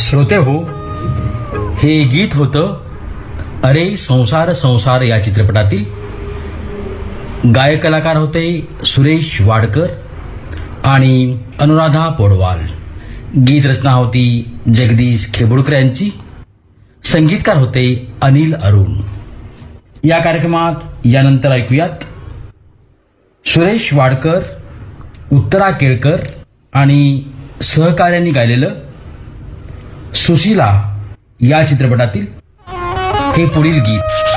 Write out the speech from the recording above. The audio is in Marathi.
श्रोते हो, हे गीत होतं अरे संसार संसार या चित्रपटातील. गायक कलाकार होते सुरेश वाडकर आणि अनुराधा पौडवाल. गीत रचना होती जगदीश खेबुडकर यांची. संगीतकार होते अनिल अरुण. या कार्यक्रमात यानंतर ऐकूयात सुरेश वाडकर, उत्तरा केळकर आणि सहकार्यांनी गायलेलं सुशीला या चित्रपटातील हे पुढील गीत.